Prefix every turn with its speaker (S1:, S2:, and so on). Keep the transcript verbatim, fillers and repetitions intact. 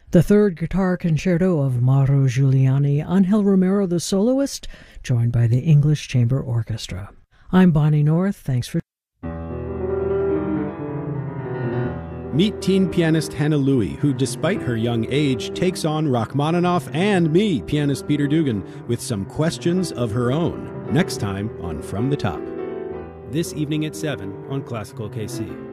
S1: The third guitar concerto of Mauro Giuliani, Angel Romero the soloist, joined by the English Chamber Orchestra. I'm Bonnie North. Thanks for
S2: Meet teen pianist Hannah Louie, who, despite her young age, takes on Rachmaninoff and me, pianist Peter Dugan, with some questions of her own. Next time on From the Top. This evening at seven on Classical K C.